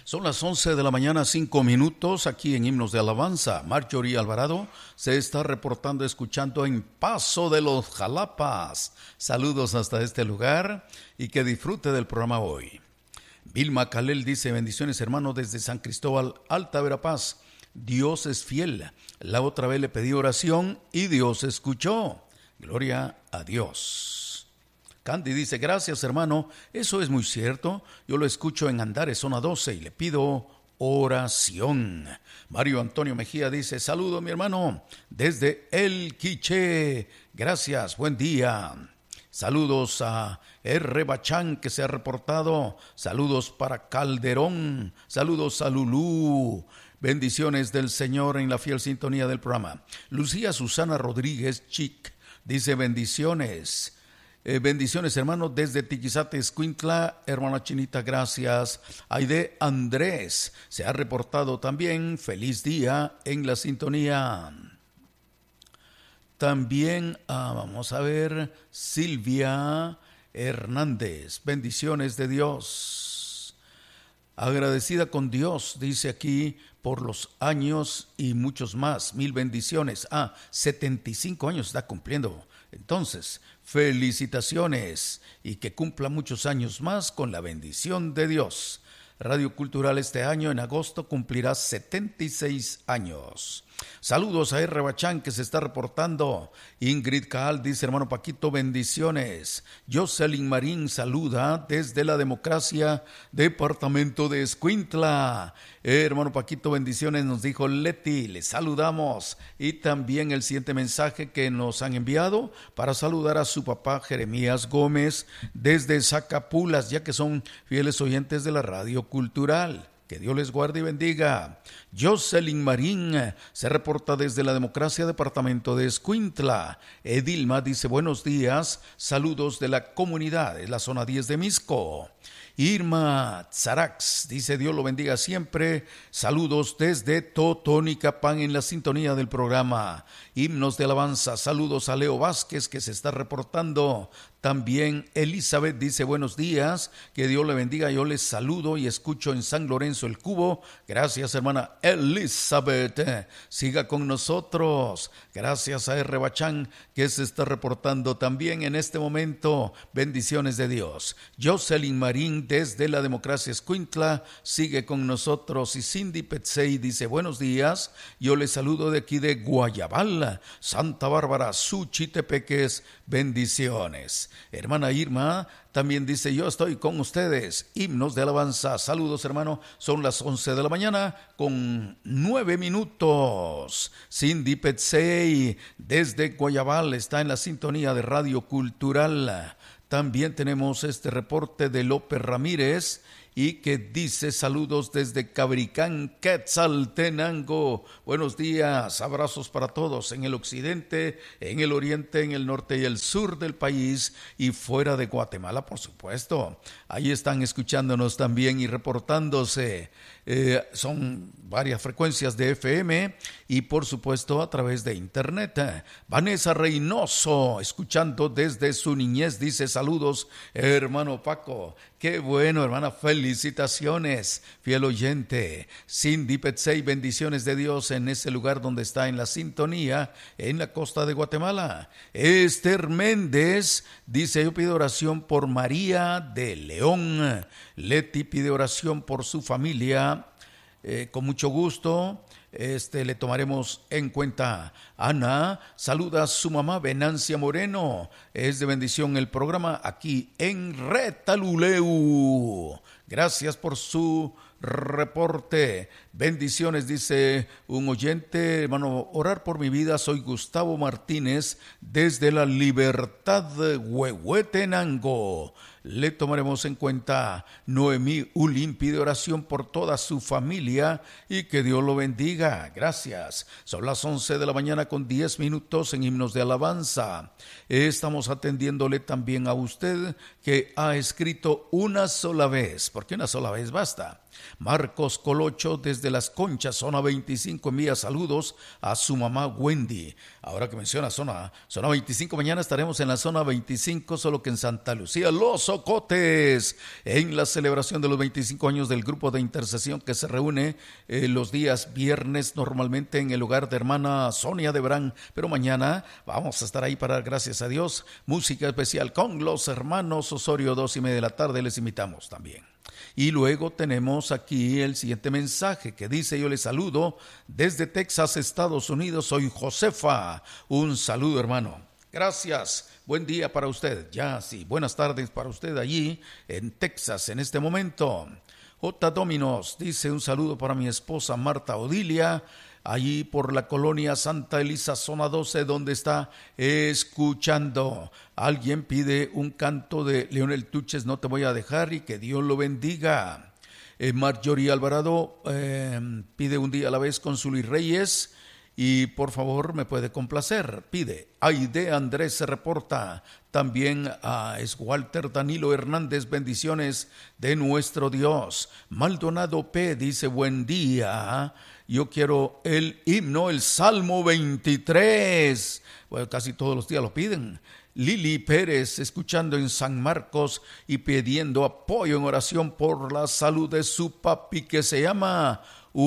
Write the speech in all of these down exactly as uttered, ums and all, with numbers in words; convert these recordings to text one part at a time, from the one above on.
Son las once de la mañana, cinco minutos, aquí en Himnos de Alabanza. Marjorie Alvarado se está reportando, escuchando en Paso de los Jalapas. Saludos hasta este lugar y que disfrute del programa hoy. Vilma Calel dice, bendiciones hermano desde San Cristóbal, Alta Verapaz. Dios es fiel. La otra vez le pedí oración y Dios escuchó. Gloria a Dios. Candy dice, gracias hermano, eso es muy cierto, yo lo escucho en Andares, zona doce, y le pido oración. Mario Antonio Mejía dice, saludo mi hermano, desde El Quiché, gracias, buen día. Saludos a R. Bachán que se ha reportado, saludos para Calderón, saludos a Lulú. Bendiciones del Señor en la fiel sintonía del programa. Lucía Susana Rodríguez Chic dice, bendiciones. Eh, bendiciones, hermano, desde Tiquizate, Escuintla, hermana Chinita, gracias. Aide Andrés se ha reportado también, feliz día en la sintonía. También, ah, vamos a ver, Silvia Hernández, bendiciones de Dios. Agradecida con Dios, dice aquí, por los años y muchos más, mil bendiciones. Ah, setenta y cinco años está cumpliendo. Entonces, felicitaciones y que cumpla muchos años más con la bendición de Dios. Radio Cultural este año en agosto cumplirá setenta y seis años. Saludos a R. Bachán que se está reportando. Ingrid Caal dice, hermano Paquito, bendiciones. Jocelyn Marín saluda desde la Democracia, departamento de Escuintla. Eh, hermano Paquito, bendiciones, nos dijo Leti, le saludamos. Y también el siguiente mensaje que nos han enviado para saludar a su papá Jeremías Gómez desde Zacapulas, ya que son fieles oyentes de la Radio Cultural. Que Dios les guarde y bendiga. Jocelyn Marín se reporta desde la Democracia, departamento de Escuintla. Edilma dice, buenos días, saludos de la comunidad, en la zona diez de Misco. Irma Tzarax dice, Dios lo bendiga siempre, saludos desde Totonicapán en la sintonía del programa. Himnos de Alabanza, saludos a Leo Vázquez que se está reportando. También Elizabeth dice, buenos días, que Dios le bendiga, yo les saludo y escucho en San Lorenzo el Cubo. Gracias hermana Elizabeth, siga con nosotros. Gracias a R. Bachán que se está reportando también en este momento. Bendiciones de Dios. Jocelyn Marín desde la Democracia Escuintla sigue con nosotros. Y Cindy Petzey dice, buenos días, yo les saludo de aquí de Guayabal, Santa Bárbara, Suchitepeques, bendiciones. Hermana Irma también dice, yo estoy con ustedes, himnos de alabanza, saludos hermano, son las once de la mañana con nueve minutos. Cindy Petzey desde Guayabal está en la sintonía de Radio Cultural. También tenemos este reporte de López Ramírez y que dice saludos desde Cabricán, Quetzaltenango. Buenos días, abrazos para todos en el occidente, en el oriente, en el norte y el sur del país y fuera de Guatemala, por supuesto. Ahí están escuchándonos también y reportándose. Eh, son varias frecuencias de F M y por supuesto a través de internet. Vanessa Reynoso, escuchando desde su niñez, dice saludos, hermano Paco. Qué bueno, hermana, felicitaciones, fiel oyente. Cindy Petzey, bendiciones de Dios en ese lugar donde está en la sintonía, en la costa de Guatemala. Esther Méndez dice, yo pido oración por María de León. Leti pide oración por su familia. Eh, con mucho gusto. Este, le tomaremos en cuenta. Ana saluda a su mamá Venancia Moreno. Es de bendición el programa aquí en Retaluleu. Gracias por su reporte. Bendiciones, dice un oyente. Hermano, orar por mi vida. Soy Gustavo Martínez desde la Libertad de Huehuetenango. Le tomaremos en cuenta. Noemí Ulín pide oración por toda su familia y que Dios lo bendiga. Gracias. Son las once de la mañana con diez minutos en Himnos de Alabanza. Estamos atendiéndole también a usted que ha escrito una sola vez, porque una sola vez basta. Marcos Colocho desde desde Las Conchas, zona veinticinco, envía saludos a su mamá Wendy. Ahora que menciona zona, zona veinticinco, mañana estaremos en la zona veinticinco, solo que en Santa Lucía, Los Ocotes, en la celebración de los veinticinco años del grupo de intercesión que se reúne eh, los días viernes normalmente en el hogar de hermana Sonia de Brán, pero mañana vamos a estar ahí para dar gracias a Dios. Música especial con los hermanos Osorio, dos y media de la tarde, les invitamos también. Y luego tenemos aquí el siguiente mensaje que dice: yo les saludo desde Texas, Estados Unidos, soy Josefa. Un saludo, hermano. Gracias, buen día para usted. Ya, sí, buenas tardes para usted allí en Texas en este momento. J. Dominos dice: un saludo para mi esposa Marta Odilia, allí por la colonia Santa Elisa, zona doce, donde está escuchando. Alguien pide un canto de Leonel Tuches, No te voy a dejar, y que Dios lo bendiga. Eh, Marjorie Alvarado eh, pide Un día a la vez con Zuli Reyes, y por favor me puede complacer. Pide Aide Andrés se reporta. También a es Walter Danilo Hernández, bendiciones de nuestro Dios. Maldonado P. dice: buen día. Yo quiero el himno, el Salmo veintitrés. Bueno, casi todos los días lo piden. Lili Pérez, escuchando en San Marcos y pidiendo apoyo en oración por la salud de su papi, que se llama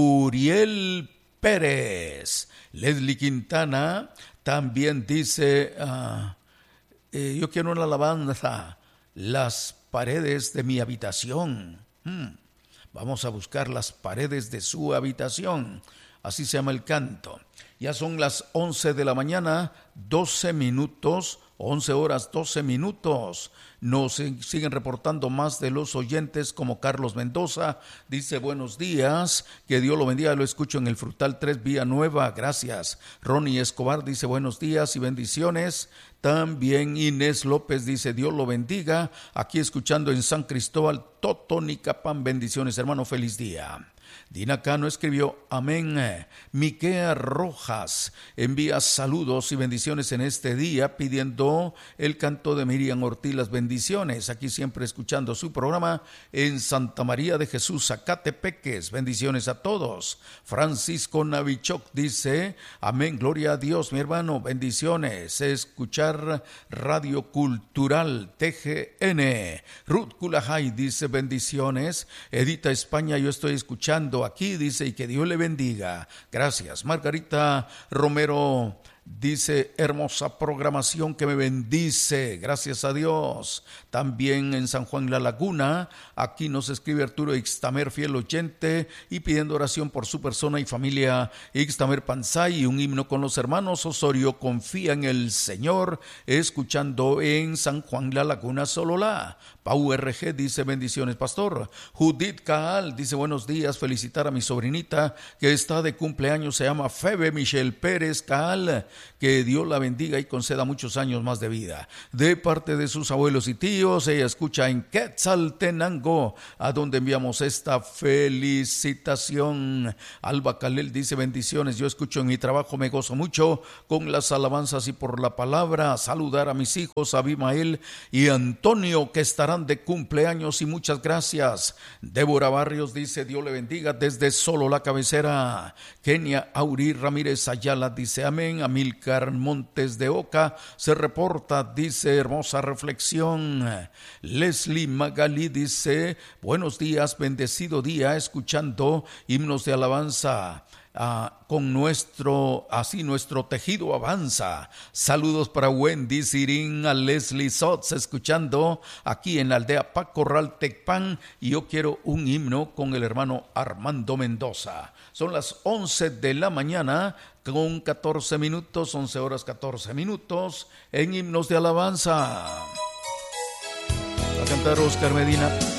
Uriel Pérez. Leslie Quintana también dice: uh, eh, yo quiero una alabanza, Las paredes de mi habitación. Hmm. Vamos a buscar las paredes de su habitación. Así se llama el canto. Ya son las once de la mañana, doce minutos, once horas, doce minutos. Nos siguen reportando más de los oyentes, como Carlos Mendoza. Dice: buenos días, que Dios lo bendiga. Lo escucho en el Frutal tres Vía Nueva, gracias. Ronnie Escobar dice: buenos días y bendiciones. También Inés López dice: Dios lo bendiga. Aquí escuchando en San Cristóbal, Totonicapán, bendiciones, hermano, feliz día. Dina Cano escribió: amén. Miquea Rojas envía saludos y bendiciones en este día, pidiendo el canto de Miriam Ortiz, las bendiciones. Aquí siempre escuchando su programa en Santa María de Jesús, Zacatepeques. Bendiciones a todos. Francisco Navichoc dice: amén, gloria a Dios, mi hermano, bendiciones. Escuchar Radio Cultural T G N. Ruth Culajay dice: bendiciones. Edita España, yo estoy escuchando aquí, dice, y que Dios le bendiga. Gracias. Margarita Romero dice: hermosa programación que me bendice, gracias a Dios. También en San Juan La Laguna, aquí nos escribe Arturo Ixtamer, fiel oyente, y pidiendo oración por su persona y familia. Ixtamer Panzay, y un himno con los hermanos Osorio, confía en el Señor, escuchando en San Juan La Laguna, Sololá. Pau R G dice: bendiciones, pastor. Judith Caal dice: buenos días, felicitar a mi sobrinita que está de cumpleaños, se llama Febe Michelle Pérez Caal, que Dios la bendiga y conceda muchos años más de vida. De parte de sus abuelos y tíos, ella escucha en Quetzaltenango, a donde enviamos esta felicitación. Alba Calel dice: bendiciones, yo escucho en mi trabajo, me gozo mucho con las alabanzas y por la palabra. Saludar a mis hijos Abimael y Antonio, que estarán de cumpleaños, y muchas gracias. Débora Barrios dice: Dios le bendiga desde Solo La Cabecera. Kenia Auri Ramírez Ayala dice: amén. Amílcar Montes de Oca se reporta, dice: hermosa reflexión. Leslie Magalí dice: buenos días, bendecido día, escuchando himnos de alabanza. Ah, con nuestro, así nuestro tejido avanza. Saludos para Wendy Sirín, a Leslie Sots, escuchando aquí en la aldea Pacorral Tecpan, y yo quiero un himno con el hermano Armando Mendoza. Son las once de la mañana con catorce minutos, once horas catorce minutos, en himnos de alabanza. Va a cantar Oscar Medina.